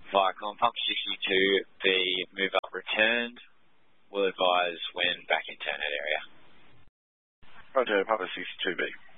Viacom, pump 62B, move up returned. Will advise when back in turnout area. Roger, Papa 62B.